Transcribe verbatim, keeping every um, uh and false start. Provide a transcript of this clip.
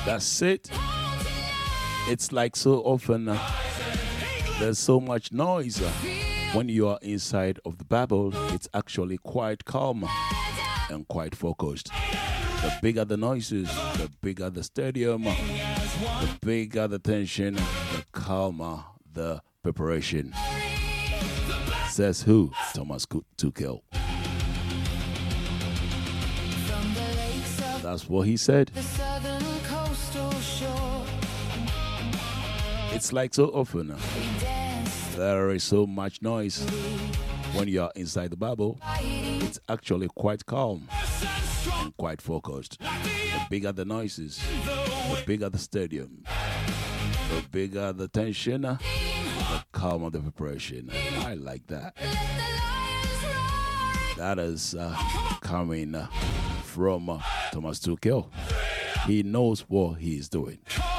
That's it. It's like so often uh, there's so much noise. Uh, when you are inside of the Bible, it's actually quite calm and quite focused. The bigger the noises, the bigger the stadium, the bigger the tension, the calmer the preparation. Says who? Thomas Tuchel. That's what he said. It's like so often there is so much noise. When you are inside the Bible, it's actually quite calm and quite focused. The bigger the noises, the bigger the stadium, the bigger the tension, the calmer the preparation. I like that. That is uh, coming uh, from uh, Thomas Tuchel. He knows what he is doing.